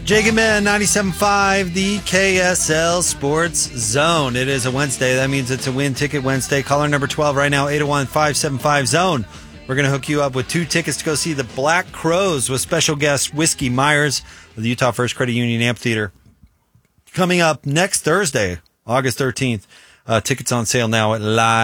Jacob Man, 97.5, the KSL Sports Zone. It is a Wednesday. That means it's a Win Ticket Wednesday. Caller number 12 right now, 801-575-ZONE. We're going to hook you up with 2 tickets to go see the Black Crowes with special guest Whiskey Myers of the Utah First Credit Union Amphitheater. Coming up next Thursday, August 13th. Tickets on sale now at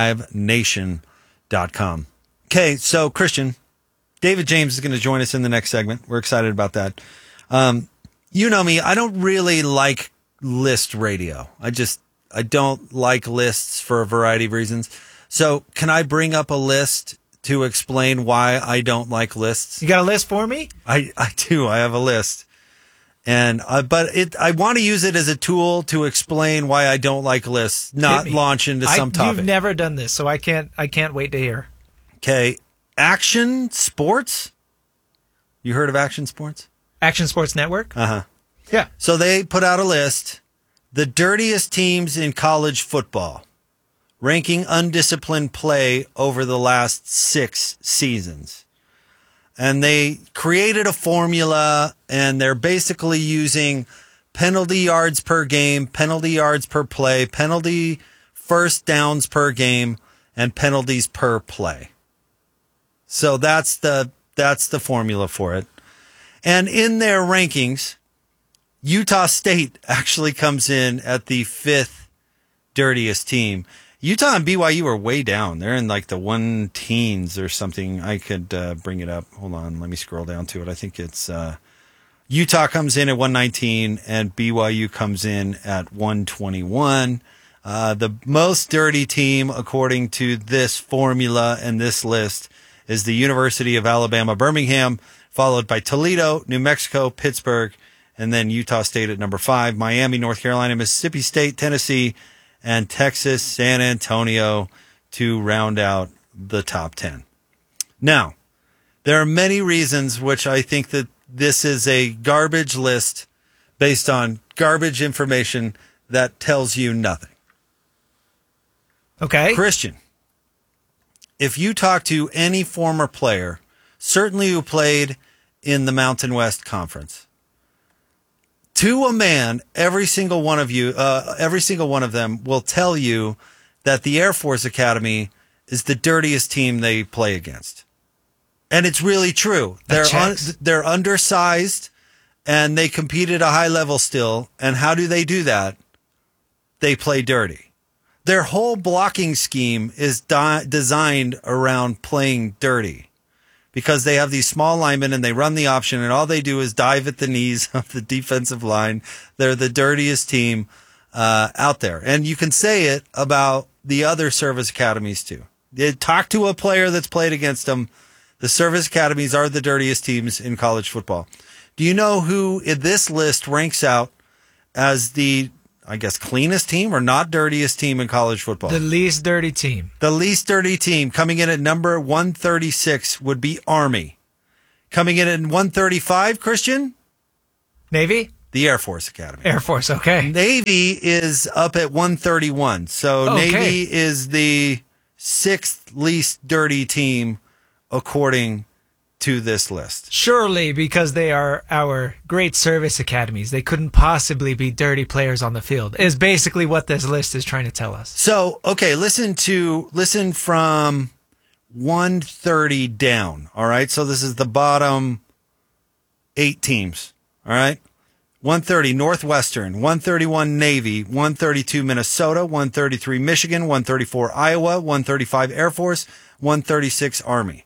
livenation.com. Okay, so Christian, David James is going to join us in the next segment. We're excited about that. You know me, I don't really like list radio. I don't like lists for a variety of reasons. So can I bring up a list to explain why I don't like lists? You got a list for me? I do. I have a list. And I want to use it as a tool to explain why I don't like lists, not launch into some topic. You've never done this, so I can't wait to hear. Okay. Action Sports? You heard of Action Sports? Action Sports Network? Uh-huh. Yeah. So they put out a list, the dirtiest teams in college football, ranking undisciplined play over the last 6 seasons. And they created a formula, and they're basically using penalty yards per game, penalty yards per play, penalty first downs per game, and penalties per play. So that's the formula for it. And in their rankings, Utah State actually comes in at the 5th dirtiest team. Utah and BYU are way down. They're in like the 1 teens or something. I could bring it up. Hold on. Let me scroll down to it. I think it's Utah comes in at 119 and BYU comes in at 121. The most dirty team, according to this formula and this list, is the University of Alabama, Birmingham, followed by Toledo, New Mexico, Pittsburgh, and then Utah State at number 5, Miami, North Carolina, Mississippi State, Tennessee, and Texas, San Antonio to round out the top 10. Now, there are many reasons which I think that this is a garbage list based on garbage information that tells you nothing. Okay. Christian, if you talk to any former player, certainly who played in the Mountain West Conference, to a man, every single one of them will tell you that the Air Force Academy is the dirtiest team they play against. And it's really true. They're undersized and they compete at a high level still. And how do they do that? They play dirty. Their whole blocking scheme is designed around playing dirty because they have these small linemen and they run the option and all they do is dive at the knees of the defensive line. They're the dirtiest team out there. And you can say it about the other service academies too. Talk to a player that's played against them. The service academies are the dirtiest teams in college football. Do you know who in this list ranks out as the, I guess, cleanest team or not dirtiest team in college football? The least dirty team. The least dirty team coming in at number 136 would be Army. Coming in at 135, Christian? Navy? The Air Force Academy. Air Force, okay. Navy is up at 131. So Navy is the 6th least dirty team according to this list. Surely, because they are our great service academies, they couldn't possibly be dirty players on the field, is basically what this list is trying to tell us. So, okay, listen from 130 down, all right? So this is the bottom 8 teams, all right? 130 Northwestern, 131 Navy, 132 Minnesota, 133 Michigan, 134 Iowa, 135 Air Force, 136 Army.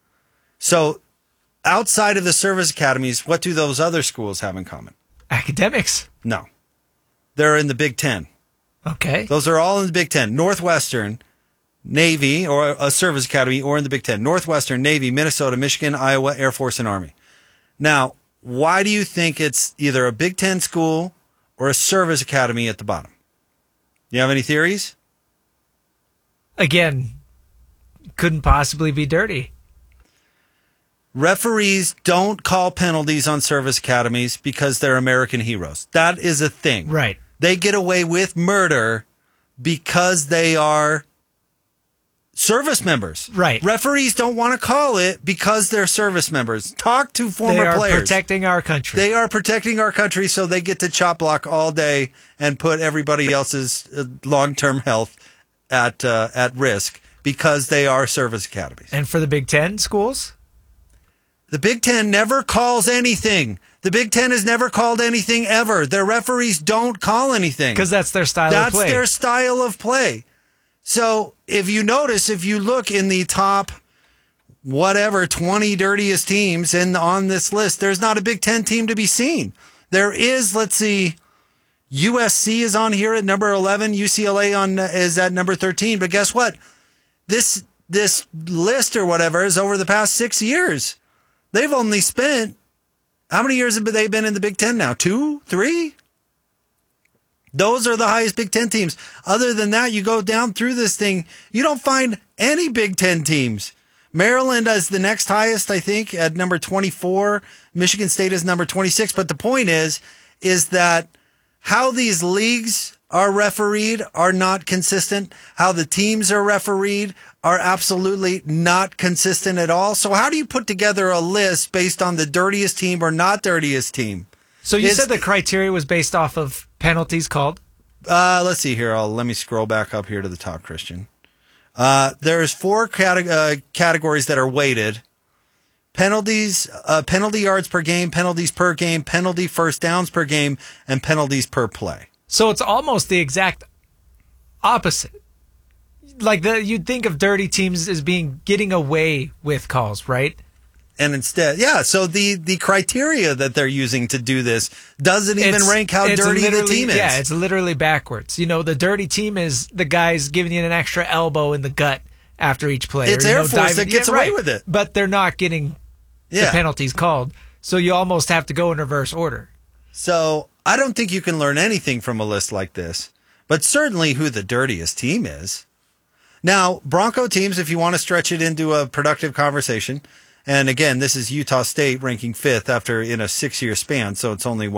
So outside of the service academies, what do those other schools have in common? Academics. No. They're in the Big Ten. Okay. Those are all in the Big Ten. Northwestern, Navy, or a service academy, or in the Big Ten. Northwestern, Navy, Minnesota, Michigan, Iowa, Air Force, and Army. Now, why do you think it's either a Big Ten school or a service academy at the bottom? You have any theories? Again, couldn't possibly be dirty. Referees don't call penalties on service academies because they're American heroes. That is a thing. Right. They get away with murder because they are service members. Right. Referees don't want to call it because they're service members. Talk to former players. They are protecting our country. They are protecting our country, so they get to chop block all day and put everybody else's long-term health at risk because they are service academies. And for the Big Ten schools? The Big Ten never calls anything. The Big Ten has never called anything ever. Their referees don't call anything. Because that's their style of play. That's their style of play. So if you notice, if you look in the top, 20 dirtiest teams on this list, there's not a Big Ten team to be seen. There is, let's see, USC is on here at number 11. UCLA is at number 13. But guess what? This list or whatever is over the past 6 years. They've only spent, how many years have they been in the Big Ten now? 2, 3? Those are the highest Big Ten teams. Other than that, you go down through this thing, you don't find any Big Ten teams. Maryland is the next highest, I think, at number 24. Michigan State is number 26. But the point is that how these leagues are refereed are not consistent. How the teams are refereed are absolutely not consistent at all. So how do you put together a list based on the dirtiest team or not dirtiest team? So you said the criteria was based off of penalties called? Let's see here. Let me scroll back up here to the top, Christian. There's 4 categories that are weighted. Penalties, penalty yards per game, penalties per game, penalty first downs per game, and penalties per play. So it's almost the exact opposite. Like you'd think of dirty teams as getting away with calls, right? And instead, yeah, so the criteria that they're using to do this doesn't even rank how dirty the team is. Yeah, it's literally backwards. You know, the dirty team is the guys giving you an extra elbow in the gut after each play. It's Air Force that gets away with it. But they're not getting the penalties called. So you almost have to go in reverse order. So I don't think you can learn anything from a list like this, but certainly who the dirtiest team is. Now, Bronco teams, if you want to stretch it into a productive conversation, and again, this is Utah State ranking 5th after in a 6-year span. So it's only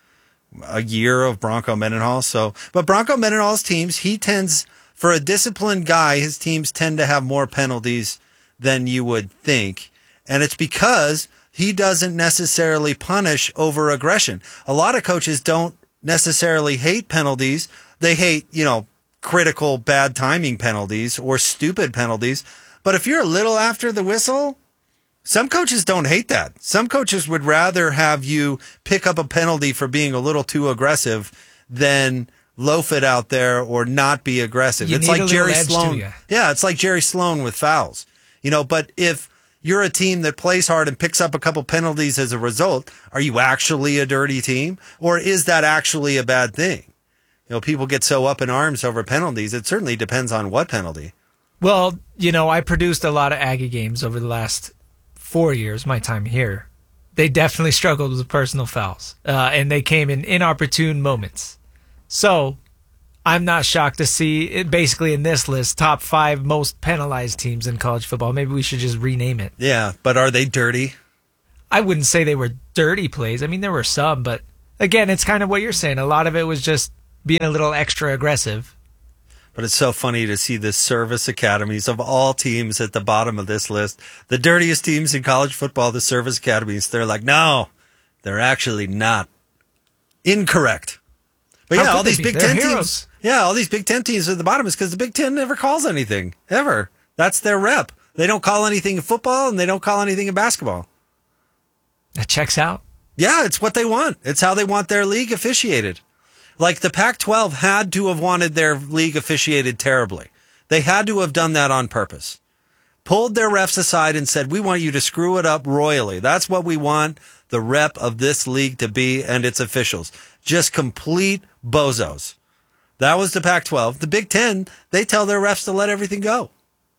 a year of Bronco Mendenhall. But Bronco Mendenhall's teams, he tends, for a disciplined guy, his teams tend to have more penalties than you would think. And it's because he doesn't necessarily punish over aggression. A lot of coaches don't necessarily hate penalties. They hate, critical bad timing penalties or stupid penalties. But if you're a little after the whistle, some coaches don't hate that. Some coaches would rather have you pick up a penalty for being a little too aggressive than loaf it out there or not be aggressive. It's like Jerry Sloan. Yeah, it's like Jerry Sloan with fouls. But if you're a team that plays hard and picks up a couple penalties as a result, are you actually a dirty team? Or is that actually a bad thing? People get so up in arms over penalties. It certainly depends on what penalty. Well, I produced a lot of Aggie games over the last 4 years, my time here. They definitely struggled with personal fouls, and they came in inopportune moments. So I'm not shocked to see it basically in this list, top 5 most penalized teams in college football. Maybe we should just rename it. Yeah, but are they dirty? I wouldn't say they were dirty plays. I mean, there were some, but again, it's kind of what you're saying. A lot of it was just being a little extra aggressive. But it's so funny to see the service academies of all teams at the bottom of this list. The dirtiest teams in college football, the service academies, they're like, no, they're actually not. Incorrect. But yeah, all these Big Ten teams. Yeah, all these Big Ten teams at the bottom is because the Big Ten never calls anything, ever. That's their rep. They don't call anything in football and they don't call anything in basketball. That checks out. Yeah, it's what they want. It's how they want their league officiated. Like the Pac-12 had to have wanted their league officiated terribly. They had to have done that on purpose. Pulled their refs aside and said, we want you to screw it up royally. That's what we want the rep of this league to be and its officials. Just complete bozos. That was the Pac-12. The Big Ten, they tell their refs to let everything go.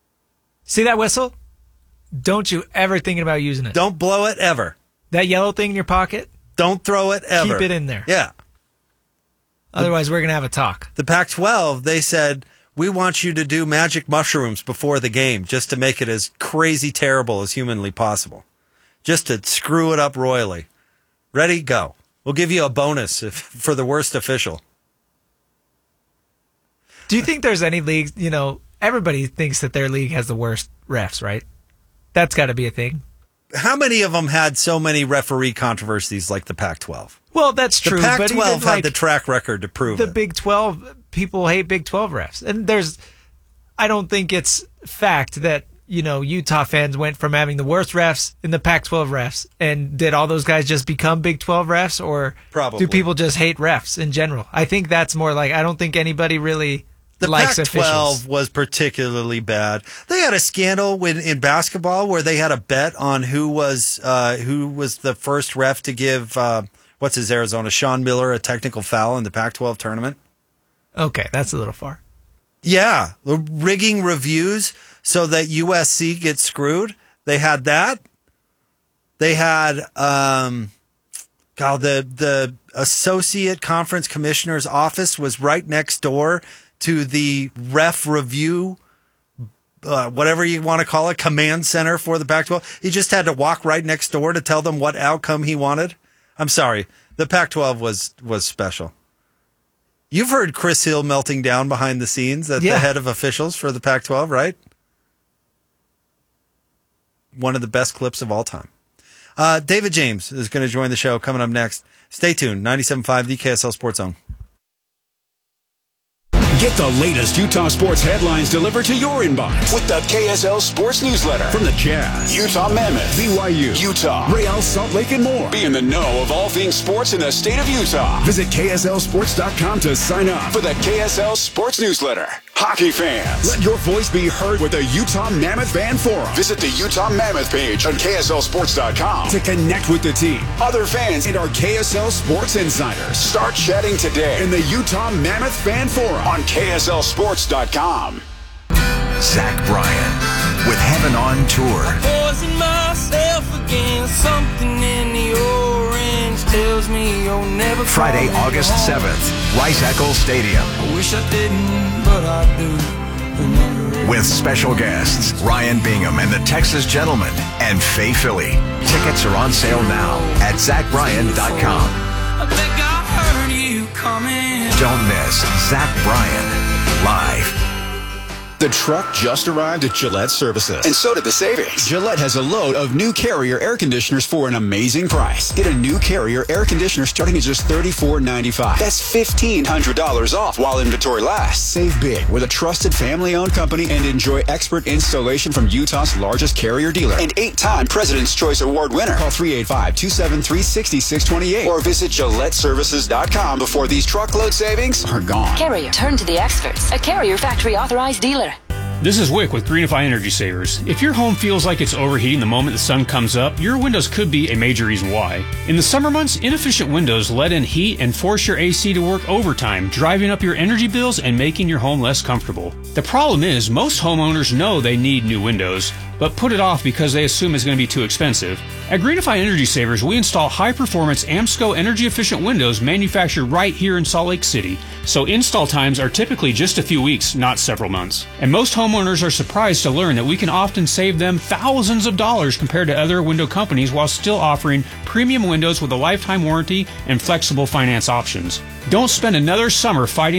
See that whistle? Don't you ever think about using it. Don't blow it ever. That yellow thing in your pocket? Don't throw it ever. Keep it in there. Yeah. Otherwise, we're going to have a talk. The Pac-12, they said, we want you to do magic mushrooms before the game just to make it as crazy terrible as humanly possible. Just to screw it up royally. Ready? Go. We'll give you a bonus for the worst official. Do you think there's any leagues, everybody thinks that their league has the worst refs, right? That's got to be a thing. How many of them had so many referee controversies like the Pac-12? Well, that's true. The Pac-12 but even, had the track record to prove the it. Big 12, people hate Big 12 refs. And I don't think it's fact that, Utah fans went from having the worst refs in the Pac-12 refs, and did all those guys just become Big 12 refs, or Probably. do people just hate refs in general? I think that's more like, I don't think anybody really likes Pac-12 officials. was particularly bad. They had a scandal in basketball where they had a bet on who was the first ref to give Arizona, Sean Miller, a technical foul in the Pac-12 tournament. Okay, that's a little far. Yeah, rigging reviews so that USC gets screwed. They had that. They had the Associate Conference Commissioner's office was right next door to the ref review, whatever you want to call it, command center for the Pac-12. He just had to walk right next door to tell them what outcome he wanted. I'm sorry. The Pac-12 was special. You've heard Chris Hill melting down behind the scenes at the head of officials for the Pac-12, right? One of the best clips of all time. David James is going to join the show coming up next. Stay tuned. 97.5, the KSL Sports Zone. Get the latest Utah sports headlines delivered to your inbox with the KSL Sports Newsletter. From the Jazz, Utah Mammoth, BYU, Utah, Real Salt Lake, and more. Be in the know of all things sports in the state of Utah. Visit KSLSports.com to sign up for the KSL Sports Newsletter. Hockey fans, let your voice be heard with the Utah Mammoth Fan Forum. Visit the Utah Mammoth page on KSLSports.com to connect with the team, other fans, and our KSL Sports insiders. Start chatting today in the Utah Mammoth Fan Forum on KSLSports.com. Zach Bryan with Heaven on Tour. Poison myself again. Something in the orange tells me you'll never. Friday, August 7th, Rice Eccles Stadium. I wish I didn't, but I do. With special guests Ryan Bingham and the Texas Gentlemen and Faye Philly. Tickets are on sale now at ZachBryan.com. I think I heard you coming. Don't miss Zach Bryan live. The truck just arrived at Gillette Services. And so did the savings. Gillette has a load of new Carrier air conditioners for an amazing price. Get a new Carrier air conditioner starting at just $34.95. That's $1,500 off while inventory lasts. Save big with a trusted family-owned company and enjoy expert installation from Utah's largest Carrier dealer and 8-time President's Choice Award winner. Call 385-273-6628 or visit GilletteServices.com before these truckload savings are gone. Carrier, turn to the experts. A Carrier factory authorized dealer. This is Wick with Greenify Energy Savers. If your home feels like it's overheating the moment the sun comes up, your windows could be a major reason why. In the summer months, inefficient windows let in heat and force your AC to work overtime, driving up your energy bills and making your home less comfortable. The problem is, most homeowners know they need new windows, but put it off because they assume it's going to be too expensive. At Greenify Energy Savers, we install high-performance AMSCO energy-efficient windows manufactured right here in Salt Lake City, so install times are typically just a few weeks, not several months. And most homeowners are surprised to learn that we can often save them thousands of dollars compared to other window companies while still offering premium windows with a lifetime warranty and flexible finance options. Don't spend another summer fighting